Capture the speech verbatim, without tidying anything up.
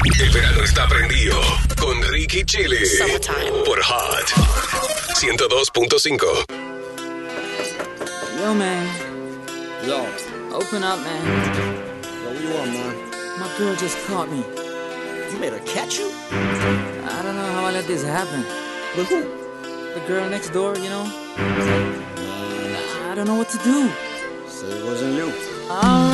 El verano está prendido con Ricky Chili por Hot ciento dos punto cinco. Yo, man. Yo. Open up, man. Yo, what you want, man? My girl just caught me. You made her catch you? I don't know how I let this happen. With who? The girl next door, you know? I don't know what to do. So it wasn't you. All